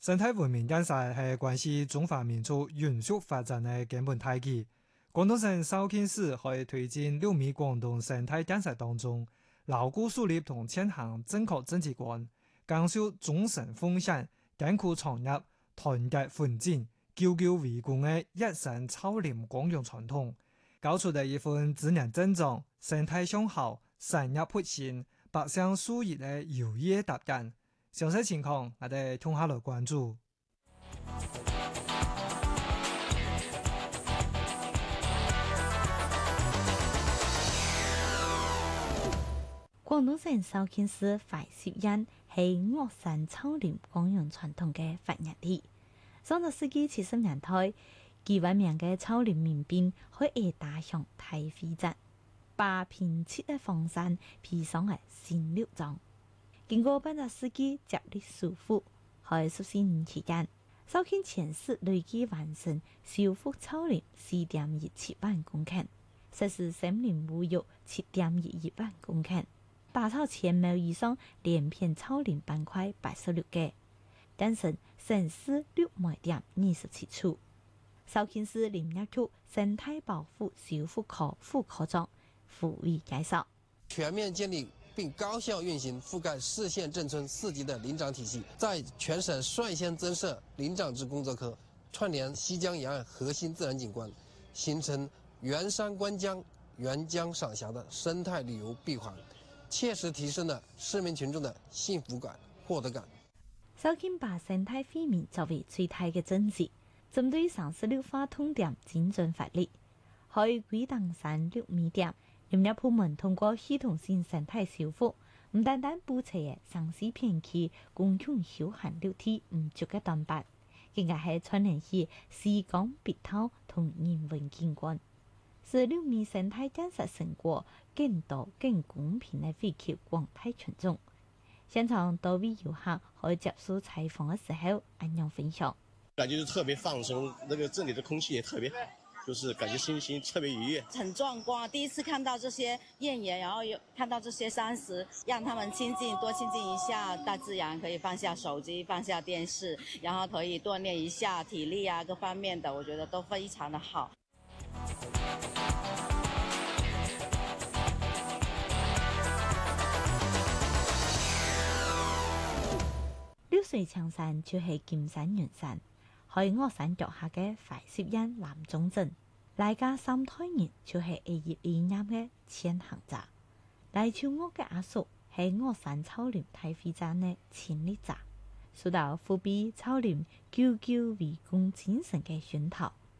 生態文明建設係關係中華民族永續發展嘅根本大計。廣東省紹興市喺推進6米廣東生態建設當中，牢固樹立同踐行正確政治觀，講究終身奉獻、艱苦創業、團結奮進、久久為功嘅一生草林光陽傳統，搞出的一份自然增長、生態向好、產業復興、百姓受益嘅有業達人。詳細情況，我哋聽下來關注。 廣東省紹興市槐樹園係岳山草林光陽傳統嘅發源地。上個世紀70年代，幾萬名嘅草林民兵去打響大會戰，把拼切嘅荒山披上嘅新綠裝。經過半個世紀接力修復，喺14年期間，紹興全市累計完成修復草林4.17萬公頃，實施森林保育7.11萬公頃，打造1000畝以上連片草林板塊86個，誕生城市綠媒點27處。紹興市林業局生態保護修復科副科長傅偉介紹： 全面建立並高效運行覆蓋市縣鎮村4級的林長體系，在全省率先增設林長制工作科，串聯西江沿岸核心自然景觀，形成原山觀江、原江賞峽的生態旅遊閉環，切實提升了市民群眾的幸福感、獲得感。 紹興把生態惠民作為最大嘅政績，針對上市綠化痛點精準發力，喺鬼擋山6米點。林業部門通過系統性生態修復，唔單單補齊嘅城市片區公共休閒綠地唔足嘅短板，更加係串聯起時光碧濤同人文景觀，使6米生態建設成果更多更公平地惠及廣大群眾。現場多位遊客可以接受採訪嘅時候，咁樣分享， 感覺就特別放鬆，那個這裡的空氣也特別好。就是感覺心情特別愉悅， 很壯觀。第一次看到這些豔岩，然後又看到這些山石，讓他們親近，多親近一下大自然，可以放下手機，放下電視，然後可以鍛鍊一下體力啊，各方面的，我覺得都非常的好。 綠水青山就係金山銀山。喺岳山腳下嘅槐樹園南中鎮，嚟家3代人就係業業嘅千行者。嚟朝我嘅阿叔係岳山草林大會戰嘅前列者，受到富比草林久久為功精神嘅熏陶，